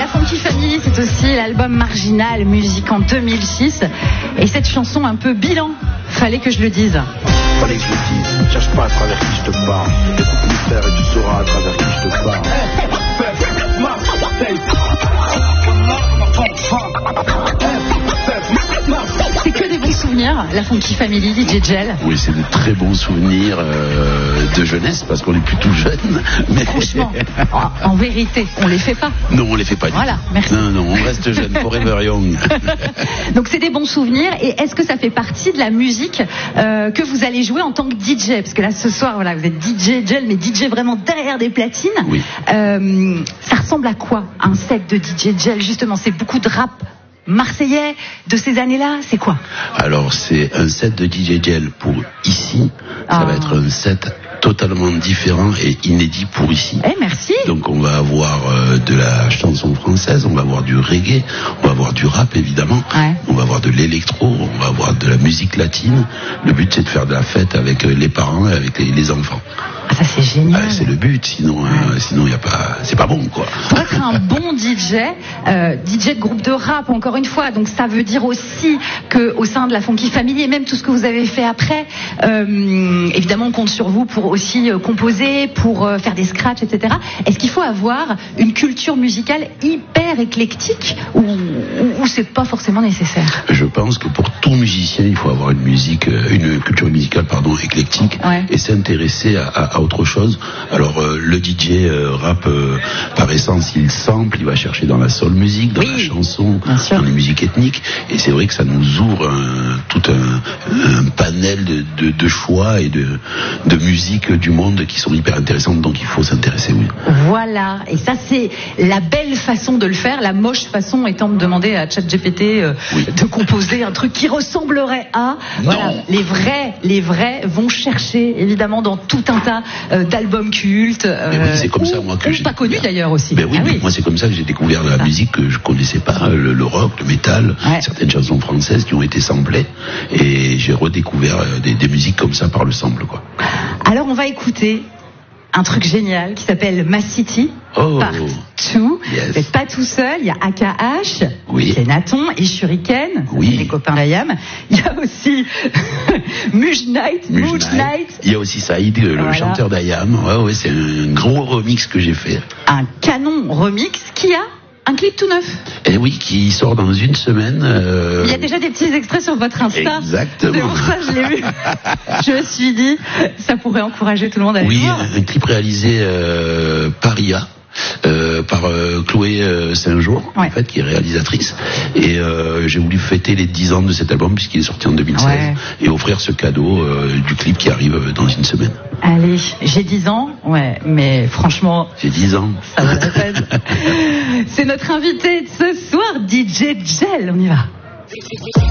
La Funky Family, c'est aussi l'album Marginal, musique en 2006. Et cette chanson un peu bilan, fallait que je le dise. Fallait que je le dise, cherche pas à travers qui je te parle. Écoute mes frères et tu sauras à travers qui je te parle. C'est que des bons souvenirs, la Funky Family, DJ Gel. Oui, c'est de très bons souvenirs de jeunesse, parce qu'on est plutôt jeunes. Mais... Franchement, en vérité, on les fait pas. Non, on les fait pas. Voilà, merci. Non, on reste jeune, forever young. Donc c'est des bons souvenirs. Et est-ce que ça fait partie de la musique que vous allez jouer en tant que DJ? Parce que là, ce soir, voilà, vous êtes DJ Gel, mais DJ vraiment derrière des platines. Oui. Ça ressemble à quoi, un set de DJ Gel? Justement, c'est beaucoup de rap marseillais de ces années-là, c'est quoi? Alors, c'est un set de DJ Gel pour ici. Ça va être un set totalement différent et inédit pour ici. Merci. Donc on va avoir de la chanson française, on va avoir du reggae, on va avoir du rap évidemment, on va avoir de l'électro, on va avoir de la musique latine. Le but c'est de faire de la fête avec les parents et avec les enfants. Ah, ça c'est génial. C'est le but, sinon y a pas, c'est pas bon quoi. Pour être un bon DJ, DJ de groupe de rap encore une fois, donc ça veut dire aussi que au sein de la Funky Family et même tout ce que vous avez fait après, évidemment on compte sur vous pour aussi composer, pour faire des scratchs, etc. Est-ce qu'il faut avoir une culture musicale hyper éclectique ou c'est pas forcément nécessaire? Je pense que pour tout musicien, il faut avoir une culture musicale éclectique et s'intéresser à autre chose. Alors le DJ rap par essence, il sample, il va chercher dans la soul music, dans la chanson, dans les musiques ethniques, et c'est vrai que ça nous ouvre tout un panel de choix et de musique du monde qui sont hyper intéressantes, donc il faut s'intéresser, oui. Voilà, et ça c'est la belle façon de le faire, la moche façon étant de demander à ChatGPT de composer un truc qui ressemblerait à... Voilà, les vrais vont chercher évidemment dans tout un tas d'albums cultes. C'est comme ça moi que j'ai pas connu d'ailleurs aussi. Moi c'est comme ça que j'ai découvert de la musique que je connaissais pas, le rock, le métal, certaines chansons françaises qui ont été samplées, et j'ai redécouvert des musiques comme ça par le sample quoi. Alors on va écouter un truc génial qui s'appelle Ma City Part 2. Vous n'êtes pas tout seul, il y a AKH, Kenaton et Shuriken, les copains d'Ayam. Il y a aussi Muj Knight. Il y a aussi Saïd, le chanteur d'Ayam. C'est un gros remix que j'ai fait. Un canon remix qui a un clip tout neuf. Et oui, qui sort dans une semaine. Il y a déjà des petits extraits sur votre Insta. Exactement. C'est pour ça que je l'ai vu. Je me suis dit, ça pourrait encourager tout le monde à aller voir. Oui, un clip réalisé par IA. Par Chloé Saint-Jour, en fait, qui est réalisatrice, et j'ai voulu fêter les 10 ans de cet album puisqu'il est sorti en 2016 et offrir ce cadeau du clip qui arrive dans une semaine. Allez, j'ai 10 ans, mais franchement, j'ai 10 ans. Ça vaut la peine. C'est notre invité de ce soir, DJ Gel, on y va.